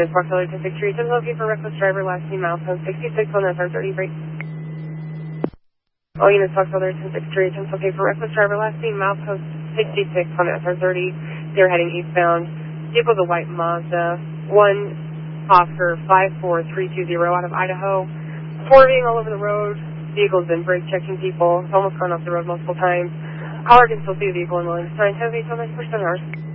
Ms. Rockville 1063, is looking for reckless driver, last name milestone 66 on SR30 break. All units Rockville 1063, is looking for reckless driver, last name milestone 66 on SR30. They're heading eastbound. Vehicle's a white Mazda 1 Oscar 54320 out of Idaho. Swerving all over the road. Vehicle's been brake checking people. It's almost gone off the road multiple times. Caller can still see the vehicle in Williams. 978 on 9% hours.